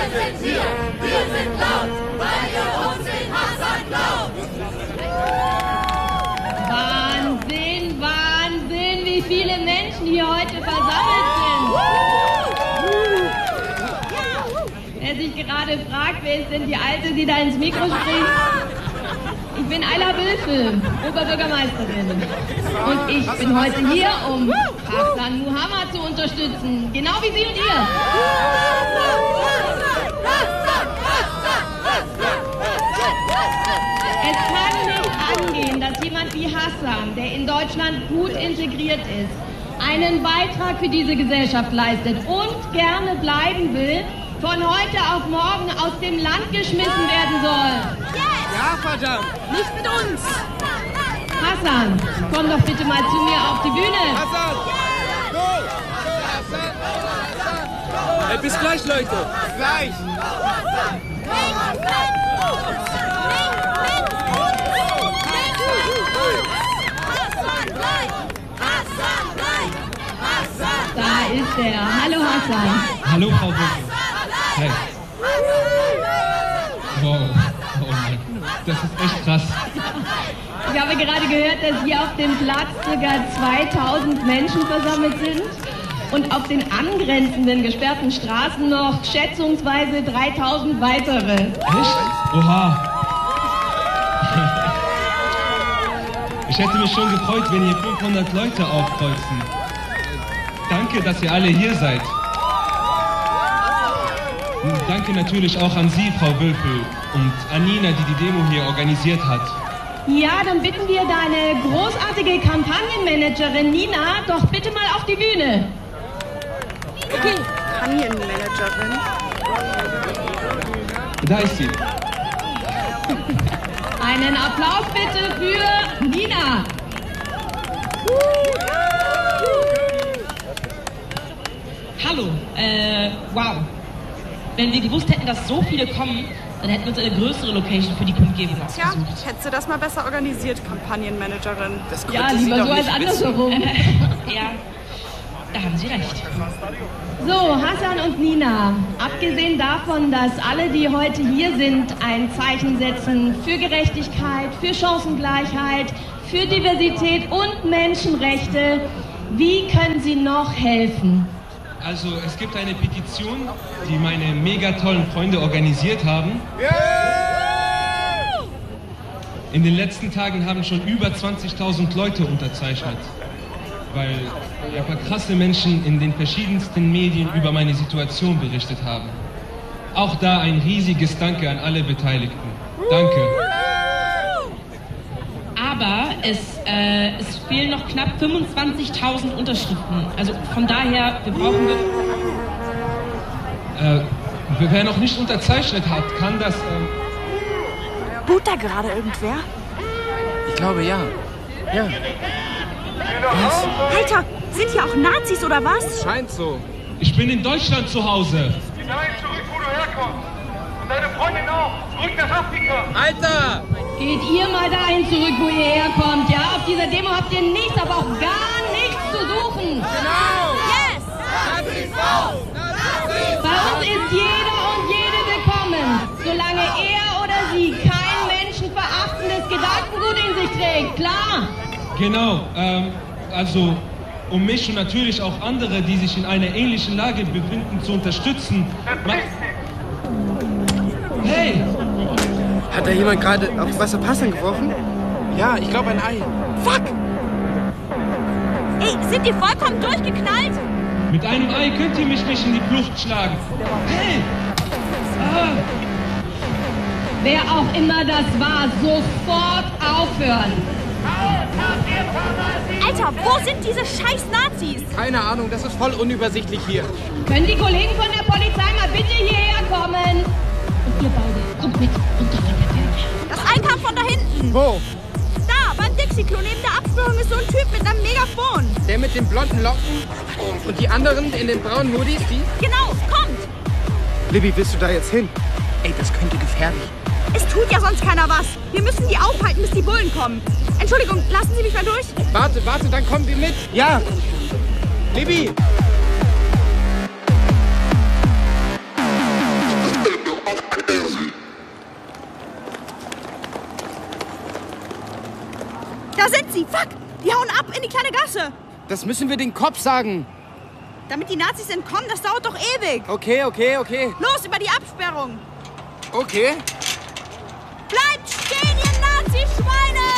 sind wir sind laut, weil ihr uns den Hassan glaubt. Wahnsinn, Wahnsinn, wie viele Menschen hier heute versammelt sind. Wer sich gerade fragt, wer ist denn die Alte, die da ins Mikro spricht? Ich bin Ayla Wülfel, Oberbürgermeisterin. Und ich bin heute hier, um Hassan Muhammad zu unterstützen. Genau wie Sie und ihr. Es kann nicht angehen, dass jemand wie Hassan, der in Deutschland gut integriert ist, einen Beitrag für diese Gesellschaft leistet und gerne bleiben will, von heute auf morgen aus dem Land geschmissen werden soll. Ja, verdammt! Nicht mit uns! Hassan, komm doch bitte mal zu mir auf die Bühne. Hassan! Go! Hassan! Hey, bis gleich, Leute! Gleich! Da ist er. Hallo Hassan. Hallo Frau Wülfel. Hey. Wow. Oh Mann. Das ist echt krass. Ich habe gerade gehört, dass hier auf dem Platz ca. 2000 Menschen versammelt sind und auf den angrenzenden gesperrten Straßen noch schätzungsweise 3000 weitere. Echt? Oha. Ich hätte mich schon gefreut, wenn hier 500 Leute aufkreuzen. Danke, dass ihr alle hier seid. Und danke natürlich auch an Sie, Frau Wülfel, und an Nina, die die Demo hier organisiert hat. Ja, dann bitten wir deine großartige Kampagnenmanagerin Nina doch bitte mal auf die Bühne. Okay, Kampagnenmanagerin. Da ist sie. Einen Applaus bitte für Nina. Hallo, wow. Wenn wir gewusst hätten, dass so viele kommen, dann hätten wir uns eine größere Location für die Kundgebung Tja, ausgesucht. hättest du das mal besser organisiert, Kampagnenmanagerin. Das Ja, konnte sie lieber doch so als nicht andersherum. Ja, da haben Sie recht. So, Hassan und Nina, abgesehen davon, dass alle, die heute hier sind, ein Zeichen setzen für Gerechtigkeit, für Chancengleichheit, für Diversität und Menschenrechte, wie können Sie noch helfen? Also, es gibt eine Petition, die meine mega tollen Freunde organisiert haben. In den letzten Tagen haben schon über 20.000 Leute unterzeichnet, weil ein paar krasse Menschen in den verschiedensten Medien über meine Situation berichtet haben. Auch da ein riesiges Danke an alle Beteiligten. Danke. Aber es fehlen noch knapp 25.000 Unterschriften. Also von daher, wir brauchen... Wer noch nicht unterzeichnet hat, kann das... Tut da gerade irgendwer? Ich glaube, ja. Ja. Was? Alter, sind hier auch Nazis oder was? Scheint so. Ich bin in Deutschland zu Hause. Nein, zurück, wo du herkommst. Und deine Freundin auch. Zurück nach Afrika. Alter! Geht ihr mal dahin zurück, wo ihr herkommt, ja? Auf dieser Demo habt ihr nichts, aber auch gar nichts zu suchen. Genau! Yes! Nazis raus! Nazis! Bei uns ist jeder und jede willkommen, solange er oder sie kein menschenverachtendes Gedankengut in sich trägt, klar? Genau, also um mich und natürlich auch andere, die sich in einer ähnlichen Lage befinden, zu unterstützen. Hey! Hat da jemand gerade auf Wasserpassen geworfen? Ja, ich glaube ein Ei. Fuck! Ey, sind die vollkommen durchgeknallt? Mit einem Ei könnt ihr mich nicht in die Flucht schlagen. Hey! Ah. Wer auch immer das war, sofort aufhören. Alter, wo sind diese scheiß Nazis? Keine Ahnung, das ist voll unübersichtlich hier. Können die Kollegen von der Polizei mal bitte hierher kommen? Und ihr beide, kommt mit runter von der Bühne. Das Ei kam von da hinten. Wo? Da, beim Dixie-Klo neben der Absperrung ist so ein Typ mit einem Megafon. Der mit den blonden Locken und die anderen in den braunen Hoodies, die? Genau, kommt. Libby, willst du da jetzt hin? Ey, das könnte gefährlich. Es tut ja sonst keiner was. Wir müssen die aufhalten, bis die Bullen kommen. Entschuldigung, lassen Sie mich mal durch? Warte, dann kommen wir mit. Ja. Libby! sie. Fuck, die hauen ab in die kleine Gasse. Das müssen wir den Cops sagen. Damit die Nazis entkommen, das dauert doch ewig. Okay. Los, über die Absperrung. Okay. Bleibt stehen, ihr Nazi-Schweine!